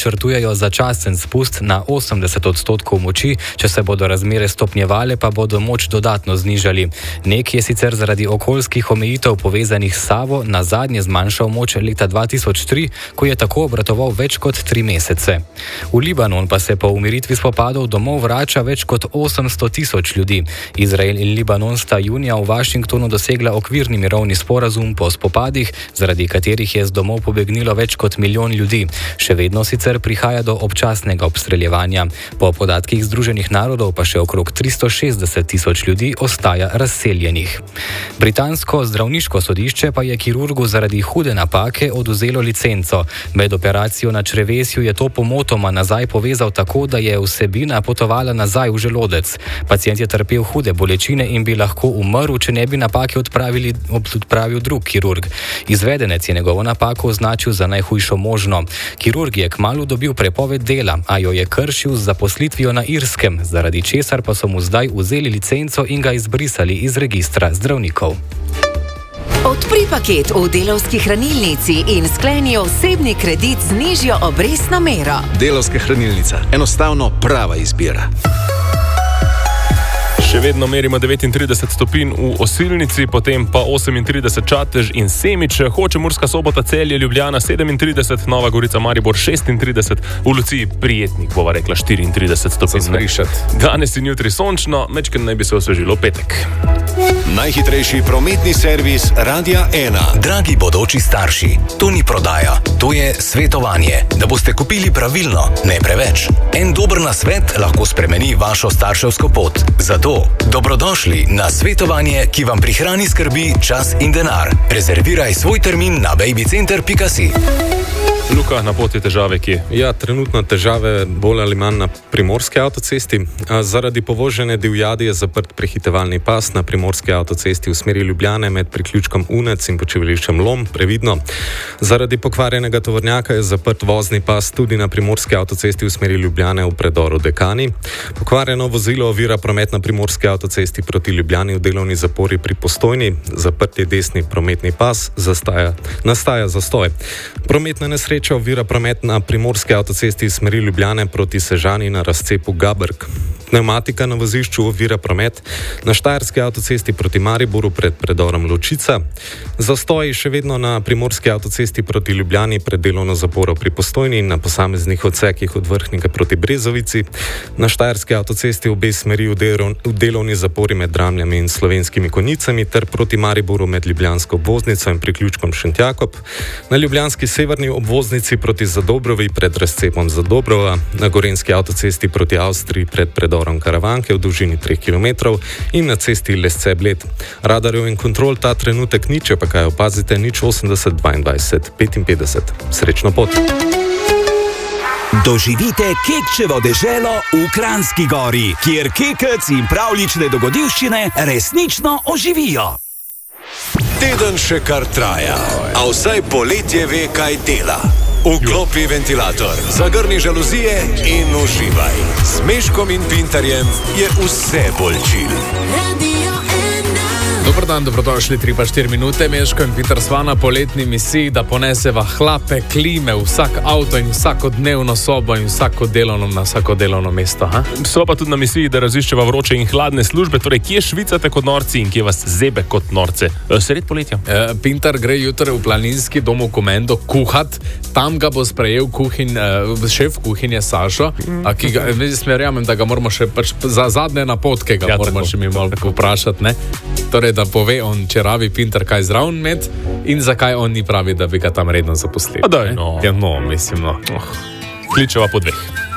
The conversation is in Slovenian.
načrtujejo začasen spust na 80% moči, če se bodo razmere stopnjevale, pa bodo moč dodatno znižali. NEK je sicer zaradi okoljskih omejitev povezanih s Savo na zadnje zmanjšal moč leta 2003, ko je tako obratoval več kot 3 mesece. V Libanon pa se po umiritvi spopadov domov vrača več kot 800 tisoč ljudi. Izrael in Libanon sta junija v Washingtonu dosegla okvirni mirovni sporazum po spopadih, zaradi katerih je z domov pobegnilo več kot 1 milijon ljudi. Še vedno sicer prihaja do občasnega obstreljevanja. Po podatkih Združenih narodov pa še okrog 360 tisoč ljudi ostaja razseljenih. Britansko zdravniško sodišče pa je kirurgu zaradi hude napake odvzelo licenco. Med operacijo na črevesju je to pomotoma nazaj povezal tako, da je vsebina potovala nazaj v želodec. Pacient je trpel hude bolečine in bi lahko umrl, če ne bi napake odpravil drug kirurg. Izvedenec je njegovo napako označil za najhujšo možno. Kirurg je kmalu dobil prepoved dela, a jo je kršil z zaposlitvijo na Irskem, zaradi česar pa so mu zdaj vzeli licenco in ga izbrisali iz registra zdravnikov. Odpri paket v Delavski hranilnici in skleni osebni kredit z nižjo obrestno mero. Delavska hranilnica. Enostavno prava izbira. Še vedno merimo 39 stopinj v Osilnici, potem pa 38 Čatež in Semič, Hoče, Murska Sobota, Celje, Ljubljana 37, Nova Gorica, Maribor 36, v Luciji Prijetnik, bova rekla 34 stopinj. Danes in jutri sončno, mečken naj bi se osvežilo petek. Najhitrejši prometni servis Radia 1. Dragi bodoči starši, to ni prodaja, to je svetovanje, da boste kupili pravilno, ne preveč. En dober nasvet lahko spremeni vašo starševsko pot. Zato dobrodošli na svetovanje, ki vam prihrani skrbi, čas in denar. Rezerviraj svoj termin na babycenter.si. Luka, na poti težave kje? Ja, trenutno težave bolj ali manj na primorski avtocesti. Zaradi povožene divjadi je zaprt prehitevalni pas na primorski avtocesti v smeri Ljubljane med priključkom Unec in počivališčem Lom, previdno. Zaradi pokvarjenega tovornjaka je zaprt vozni pas tudi na primorski avtocesti v smeri Ljubljane v predoru Dekani. Pokvarjeno vozilo ovira promet na primorski avtocesti proti Ljubljani v delovni zapori pri Postojni. Zaprt je desni prometni pas, nastaja zastoj. Prometna nesreča ovira promet na primorski avtocesti iz smeri Ljubljane proti Sežani na razcepu Gabrk. Pneumatika na vozišču ovira promet na štajerski avtocesti proti Mariboru pred predorom Ločica. Zastoji še vedno na primorski avtocesti proti Ljubljani pred delovno zaporo pri Postojni in na posameznih odsekih od Vrhnike proti Brezovici. Na štajerski avtocesti v obe smeri v delovni zapori med Dramljami in Slovenskimi Konjicami ter proti Mariboru med ljubljansko obvoznico in priključkom Šentjakob. Na ljubljanski severni obvoznici proti Zadobrovi pred razcepom Zadobrova. Na gorenjski avtocesti proti Avstriji pred predorom Karavanke v dolžini 3 km in na cesti Lesce-Bled. Radarjev in kontrol ta trenutek ni, če pa kaj opazite, 080 22 55. Srečno pot! Doživite Kekčevo deželo v Kranjski Gori, kjer kekec in pravljične dogodivščine resnično oživijo. Teden še kar traja, a vsaj poletje ve, kaj dela. Vklopi ventilator, zagrni žaluzije in uživaj. S Meškom in Pintarjem je vse bolj chill. Dobar dan, dobrodošli 3-4 minute. Meško in Pintar sva na poletni misiji, da poneseva hlape, klime, vsak avto in vsakodnevno sobo in vsako delovno mesto. Ha? So pa tudi na misiji, da raziščeva vroče in hladne službe, torej kje švicate kot norci in kje vas zebe kot norce. Sred poletja. Pintar gre jutri v planinski dom v Komendo kuhat, tam ga bo sprejel šef kuhinje Sašo, ki ga, verjamem, da ga moramo še za zadnje napotke moramo še mi malo vprašati, ne? Torej, da pove on, če rabi Pintar kaj zraven med in zakaj on ni pravi, da bi ga tam redno zaposlil. Daj, no. Ja, no, mislim, no. Kličeva po dveh.